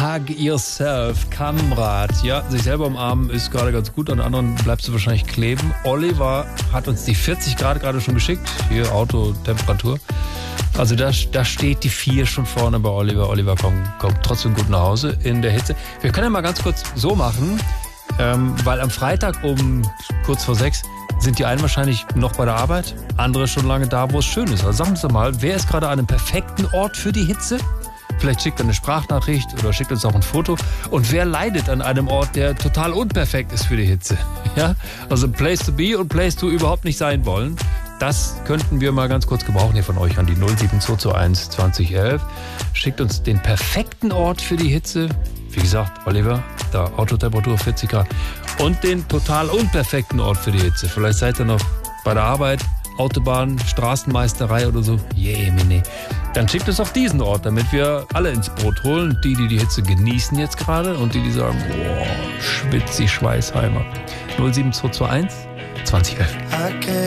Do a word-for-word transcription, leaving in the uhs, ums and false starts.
Hug Yourself, Kamrat. Ja, sich selber umarmen ist gerade ganz gut, an anderen bleibst du wahrscheinlich kleben. Oliver hat uns die vierzig Grad gerade schon geschickt. Hier Autotemperatur. Also da, da steht die vier schon vorne bei Oliver. Oliver kommt, kommt trotzdem gut nach Hause in der Hitze. Wir können ja mal ganz kurz so machen, ähm, weil am Freitag um kurz vor sechs sind die einen wahrscheinlich noch bei der Arbeit, andere schon lange da, wo es schön ist. Also sagen Sie mal, wer ist gerade an einem perfekten Ort für die Hitze? Vielleicht schickt er eine Sprachnachricht oder schickt uns auch ein Foto. Und wer leidet an einem Ort, der total unperfekt ist für die Hitze? Ja? Also Place to be und Place to überhaupt nicht sein wollen. Das könnten wir mal ganz kurz gebrauchen hier von euch an die null sieben zwei zwei eins zwanzig elf. Schickt uns den perfekten Ort für die Hitze. Wie gesagt, Oliver, da Autotemperatur vierzig Grad. Und den total unperfekten Ort für die Hitze. Vielleicht seid ihr noch bei der Arbeit, Autobahn, Straßenmeisterei oder so. Jemine. Dann schickt uns auf diesen Ort, damit wir alle ins Boot holen. Die, die die Hitze genießen jetzt gerade und die, die sagen, boah, schwitzig, Schweißheimer. null sieben zwei zwei eins zwanzig elf.